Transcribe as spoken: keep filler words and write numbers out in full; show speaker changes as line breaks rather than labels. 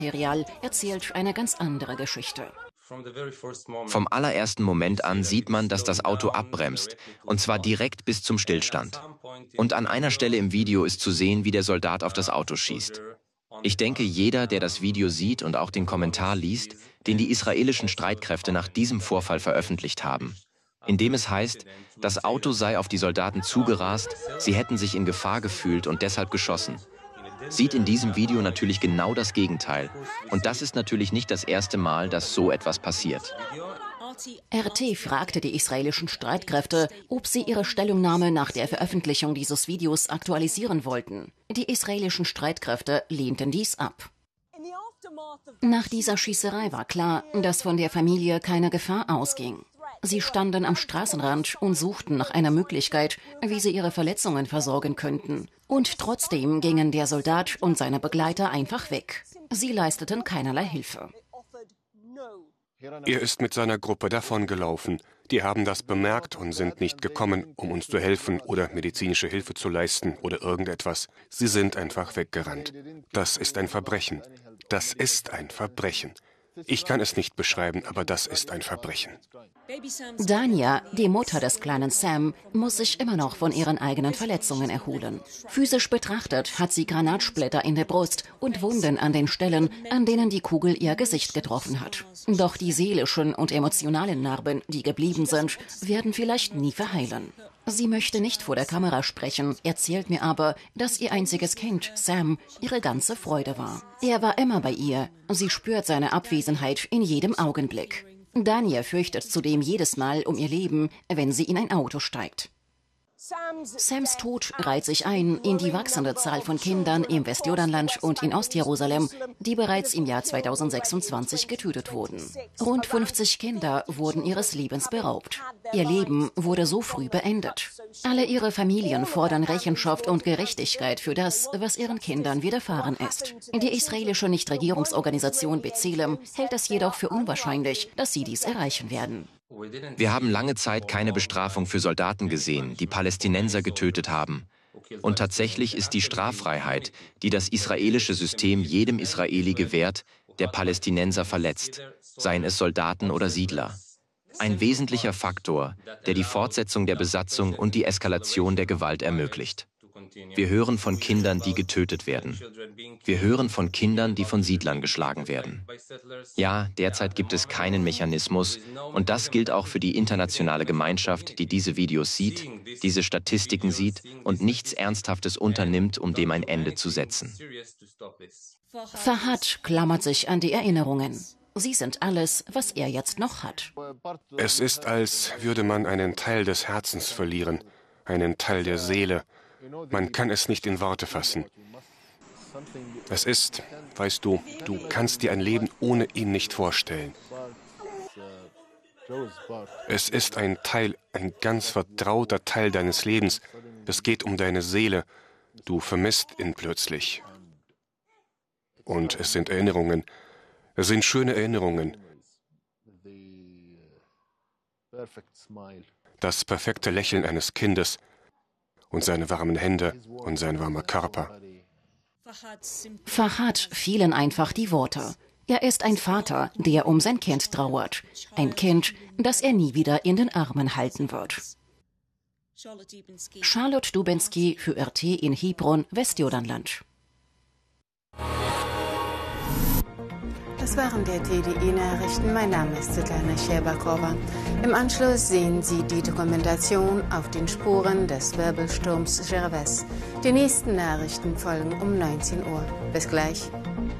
Material erzählt eine ganz andere Geschichte.
Vom allerersten Moment an sieht man, dass das Auto abbremst, und zwar direkt bis zum Stillstand. Und an einer Stelle im Video ist zu sehen, wie der Soldat auf das Auto schießt. Ich denke, jeder, der das Video sieht und auch den Kommentar liest, den die israelischen Streitkräfte nach diesem Vorfall veröffentlicht haben, in dem es heißt, das Auto sei auf die Soldaten zugerast, sie hätten sich in Gefahr gefühlt und deshalb geschossen, sieht in diesem Video natürlich genau das Gegenteil. Und das ist natürlich nicht das erste Mal, dass so etwas passiert.
R T fragte die israelischen Streitkräfte, ob sie ihre Stellungnahme nach der Veröffentlichung dieses Videos aktualisieren wollten. Die israelischen Streitkräfte lehnten dies ab. Nach dieser Schießerei war klar, dass von der Familie keine Gefahr ausging. Sie standen am Straßenrand und suchten nach einer Möglichkeit, wie sie ihre Verletzungen versorgen könnten. Und trotzdem gingen der Soldat und seine Begleiter einfach weg. Sie leisteten keinerlei Hilfe.
Er ist mit seiner Gruppe davongelaufen. Die haben das bemerkt und sind nicht gekommen, um uns zu helfen oder medizinische Hilfe zu leisten oder irgendetwas. Sie sind einfach weggerannt. Das ist ein Verbrechen. Das ist ein Verbrechen. Ich kann es nicht beschreiben, aber das ist ein Verbrechen.
Dania, die Mutter des kleinen Sam, muss sich immer noch von ihren eigenen Verletzungen erholen. Physisch betrachtet hat sie Granatsplitter in der Brust und Wunden an den Stellen, an denen die Kugel ihr Gesicht getroffen hat. Doch die seelischen und emotionalen Narben, die geblieben sind, werden vielleicht nie verheilen. Sie möchte nicht vor der Kamera sprechen, erzählt mir aber, dass ihr einziges Kind, Sam, ihre ganze Freude war. Er war immer bei ihr. Sie spürt seine Abwesenheit in jedem Augenblick. Dania fürchtet zudem jedes Mal um ihr Leben, wenn sie in ein Auto steigt. Sams Tod reiht sich ein in die wachsende Zahl von Kindern im Westjordanland und in Ostjerusalem, die bereits im Jahr zweitausendsechsundzwanzig getötet wurden. Rund fünfzig Kinder wurden ihres Lebens beraubt. Ihr Leben wurde so früh beendet. Alle ihre Familien fordern Rechenschaft und Gerechtigkeit für das, was ihren Kindern widerfahren ist. Die israelische Nichtregierungsorganisation B'Tselem hält es jedoch für unwahrscheinlich, dass sie dies erreichen werden.
Wir haben lange Zeit keine Bestrafung für Soldaten gesehen, die Palästinenser getötet haben. Und tatsächlich ist die Straffreiheit, die das israelische System jedem Israeli gewährt, der Palästinenser verletzt, seien es Soldaten oder Siedler. Ein wesentlicher Faktor, der die Fortsetzung der Besatzung und die Eskalation der Gewalt ermöglicht. Wir hören von Kindern, die getötet werden. Wir hören von Kindern, die von Siedlern geschlagen werden. Ja, derzeit gibt es keinen Mechanismus, und das gilt auch für die internationale Gemeinschaft, die diese Videos sieht, diese Statistiken sieht und nichts Ernsthaftes unternimmt, um dem ein Ende zu setzen.
Fahad klammert sich an die Erinnerungen. Sie sind alles, was er jetzt noch hat.
Es ist, als würde man einen Teil des Herzens verlieren, einen Teil der Seele. Man kann es nicht in Worte fassen. Es ist, weißt du, du kannst dir ein Leben ohne ihn nicht vorstellen. Es ist ein Teil, ein ganz vertrauter Teil deines Lebens. Es geht um deine Seele. Du vermisst ihn plötzlich. Und es sind Erinnerungen. Es sind schöne Erinnerungen. Das perfekte Lächeln eines Kindes und seine warmen Hände und sein warmer Körper.
Fahad fehlen einfach die Worte. Er ist ein Vater, der um sein Kind trauert. Ein Kind, das er nie wieder in den Armen halten wird. Charlotte Dubensky für R T in Hebron, Westjordanland.
Das waren die T D I-Nachrichten. Mein Name ist Svetlana Scherbakova. Im Anschluss sehen Sie die Dokumentation Auf den Spuren des Wirbelsturms Gervais. Die nächsten Nachrichten folgen um neunzehn Uhr. Bis gleich.